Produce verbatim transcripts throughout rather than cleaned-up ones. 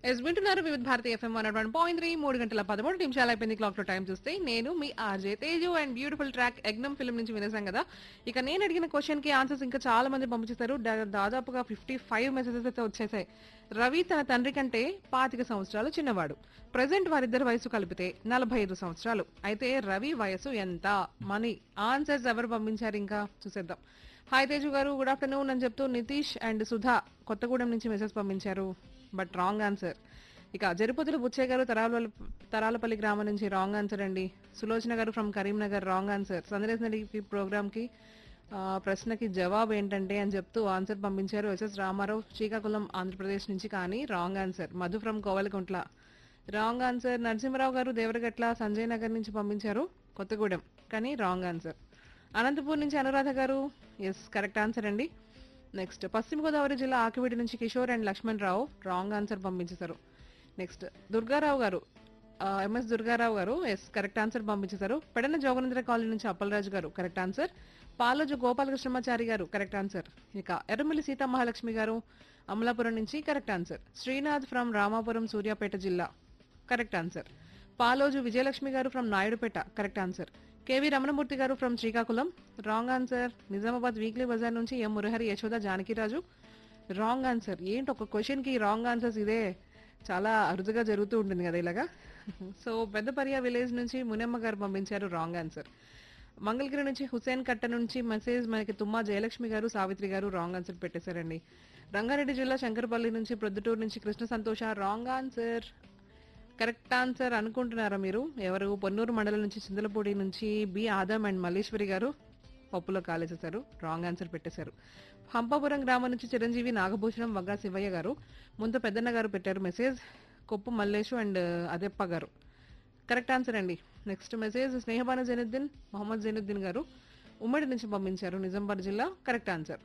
Yes వింటున్నారు వివిధ Bharati FM one one point three మూడు గంటల పదమూడు నిమిషాలు అయిపోయింది క్లాక్ లో టైం చూస్తే నేను మీ RJ Teju and beautiful track ఎగ్నం film నుంచి వినేసాం కదా. ఇక నేను అడిగిన క్వశ్చన్ కి ఆన్సర్స్ ఇంకా చాలా మంది పంపించేశారు. దా- దాదాపుగా ఫిఫ్టీ ఫైవ్ మెసేజెస్ అయితే వచ్చేసాయి. రవి తన తండ్రి కంటే పాతిక సంవత్సరాలు చిన్నవాడు. ప్రజెంట్ వారిద్దరి వయసు కలిపితే నలభై ఐదు సంవత్సరాలు. అయితే రవి వయసు ఎంత? మనీ ఆన్సర్స్ ఎవరు పంపించారు ఇంకా చూసేద్దాం. హాయ్ తేజు గారు, గుడ్ ఆఫ్టర్నూన్ అని చెప్తూ నితీష్ అండ్ సుధా కొత్తగూడెం నుంచి మెసేజ్ పంపించారు. But wrong answer. ఇక జరుపతులు బుచ్చయ్య గారు తరాల తరాలపల్లి గ్రామం నుంచి రాంగ్ ఆన్సర్ అండి. సులోచన గారు from Karimnagar wrong answer. Sandesh నడి ప్రోగ్రామ్ కి ఆ, ప్రశ్నకి జవాబు ఏంటంటే అని చెప్తూ ఆన్సర్ పంపించారు. ఎస్ఎస్ రామారావు శ్రీకాకుళం ఆంధ్రప్రదేశ్ నుంచి, కానీ wrong answer. Madhu from Kovalakuntla wrong answer. Narasimharao గారు దేవరగట్ల సంజయ్ నగర్ నుంచి పంపించారు కొత్తగూడెం, కానీ రాంగ్ ఆన్సర్. అనంతపూర్ నుంచి అనురాధ గారు ఎస్ కరెక్ట్ ఆన్సర్ అండి. నెక్స్ట్ పశ్చిమ గోదావరి జిల్లా ఆకివీడి నుంచి Kishore and Laxman Rao wrong answer పంపించేశారు. నెక్స్ట్ దుర్గారావు గారు ఎంఎస్ దుర్గారావు గారు ఎస్ కరెక్ట్ ఆన్సర్ పంపించేశారు. పెడన జోగనేంద్ర కాలనీ నుంచి అప్పలరాజు గారు కరెక్ట్ ఆన్సర్. పాలోజు గోపాలకృష్ణమాచారి గారు కరెక్ట్ ఆన్సర్. ఇక ఎర్రమిల్లి సీతా మహాలక్ష్మి గారు అమలాపురం నుంచి correct answer. Srinath from Ramapuram Suryapet జిల్లా కరెక్ట్ ఆన్సర్. పాలోజు విజయలక్ష్మి గారు from Naidupeta correct answer. KV Ramanamurthy గారు from Srikakulam wrong answer. Nizamabad weekly Bazar నుంచి ఎం మురహరి యశోద జానకిరాజు రాంగ్ ఆన్సర్. ఏంటి ఒక క్వశ్చన్ కి రాంగ్ ఆన్సర్స్, ఇదే చాలా అరుదుగా జరుగుతూ ఉంటుంది కదా ఇలాగా. సో పెద్దపరియా విలేజ్ నుంచి మునమ్మ గారు పంపించారు రాంగ్ ఆన్సర్. మంగళగిరి నుంచి హుసేన్ కట్ట నుంచి మెసేజ్ మనకి తుమ్మా జయలక్ష్మి గారు సావిత్రి గారు రాంగ్ ఆన్సర్ పెట్టేశారండి. రంగారెడ్డి జిల్లా శంకరపల్లి నుంచి ప్రొద్దుటూరు నుంచి కృష్ణ సంతోష రాంగ్ ఆన్సర్. కరెక్ట్ ఆన్సర్ అనుకుంటున్నారా మీరు? ఎవరు? పొన్నూరు మండలం నుంచి చింతలపూడి నుంచి బి ఆదం అండ్ మల్లేశ్వరి గారు పప్పులో కాలేసేశారు రాంగ్ ఆన్సర్ పెట్టేశారు. హంపాపురం గ్రామం నుంచి చిరంజీవి నాగభూషణం వగ్గా శివయ్య గారు ముందు పెద్దన్న గారు పెట్టారు మెసేజ్. కొప్పు మల్లేషు అండ్ అదెప్ప గారు కరెక్ట్ ఆన్సర్ అండి. నెక్స్ట్ మెసేజ్ స్నేహబాన జైనుద్దీన్ మొహమ్మద్ జైనుద్దీన్ గారు ఉమ్మడి నుంచి పంపించారు నిజామాబాద్ జిల్లా కరెక్ట్ ఆన్సర్.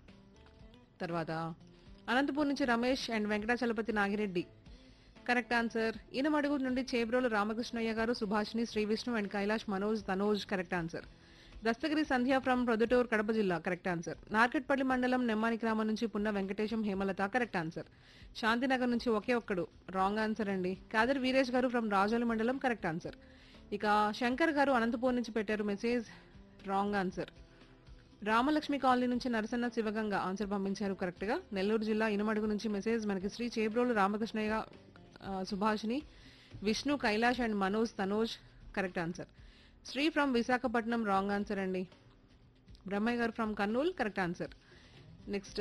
తర్వాత అనంతపూర్ నుంచి Ramesh and Venkatachalapathi Nagireddy correct answer. Inamadugu నుండి చేబ్రోలు రామకృష్ణయ్య గారు Subhashini Shri Vishnu and Kailash Manoj Tanoj correct answer. Dastagiri Sandhya from Proddatur Kadapa జిల్లా కరెక్ట్ ఆన్సర్. నార్కెట్పల్లి మండలం నెమ్మాని గ్రామం నుంచి పున్న వెంకటేశం హేమలత కరెక్ట్ ఆన్సర్. శాంతినగర్ నుంచి ఒకే ఒక్కడు రాంగ్ ఆన్సర్ అండి. కాదర్ వీరేష్ గారు ఫ్రమ్ రాజోలి మండలం కరెక్ట్ ఆన్సర్. ఇక శంకర్ గారు అనంతపూర్ నుంచి పెట్టారు message wrong answer. Ramalakshmi colony నుంచి నరసన్న శివగంగ ఆన్సర్ పంపించారు కరెక్ట్ గా. నెల్లూరు జిల్లా ఇనమడుగు నుంచి మెసేజ్ మనకి శ్రీ చేబ్రోలు రామకృష్ణయ్య ఆ, Subhashini Vishnu Kailash and Manoj Tanoj correct answer. Shri from Visakhapatnam wrong answer అండి. బ్రహ్మయ్య గారు from Kurnool correct answer. Next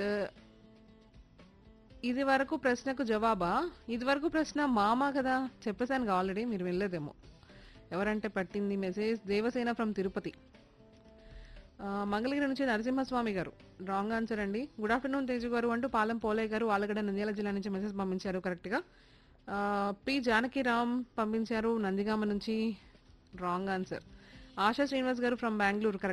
ఇది వరకు ప్రశ్నకు జవాబా? ఇది వరకు ప్రశ్న మామా కదా, చెప్పేసాను ఆల్రెడీ, మీరు వెళ్ళలేదేమో. ఎవరంటే పట్టింది మెసేజ్ దేవసేన ఫ్రమ్ తిరుపతి. ఆ, మంగళగిరి నుంచి నరసింహస్వామి గారు రాంగ్ ఆన్సర్ అండి. గుడ్ ఆఫ్టర్నూన్ తేజు గారు అంటూ పాలెం పోలయ్య గారు ఆలగడ్డ నంద్యాల జిల్లా నుంచి మెసేజ్ పంపించారు కరెక్ట్ గా. ఆ, పి జానకిరామ్ పంపించారు నందిగామ నుంచి రాంగ్ ఆన్సర్. ఆశా శ్రీనివాస్ గారు ఫ్రమ్ బెంగళూరు కరెక్ట్